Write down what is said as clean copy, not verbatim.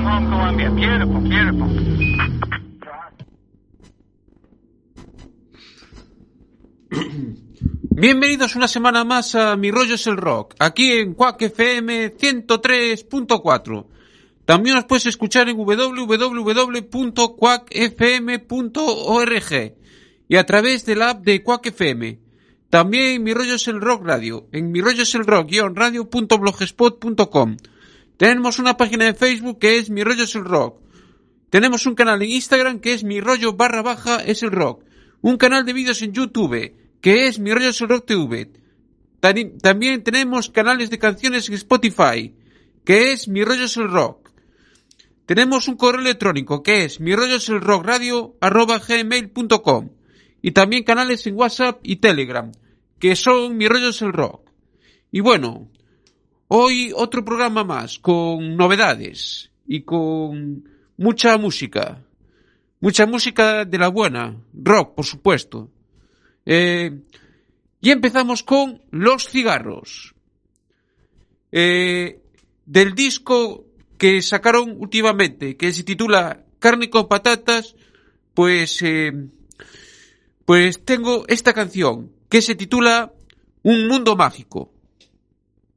home, Colombia. Beautiful, beautiful. Bienvenidos una semana más a Mi Rollo es el Rock, aquí en Quack FM 103.4. También nos puedes escuchar en www.quackfm.org y a través de la app de Quack FM. También en Mi Rollo es el Rock Radio, en Mi Rollo es el Rock-radio.blogspot.com. Tenemos una página de Facebook que es Mi Rollo es el Rock. Tenemos un canal en Instagram que es Mi Rollo _ es el Rock. Un canal de vídeos en YouTube que es Mi Rollo es el Rock TV. También tenemos canales de canciones en Spotify que es Mi Rollo es el Rock. Tenemos un correo electrónico que es mirolloselrockradio@gmail.com y también canales en WhatsApp y Telegram que son Mi Rollo es el Rock. Y bueno, hoy otro programa más con novedades y con mucha música de la buena, rock por supuesto. Y empezamos con Los Cigarros, del disco que sacaron últimamente, que se titula Carne con Patatas. Pues tengo esta canción que se titula Un Mundo Mágico.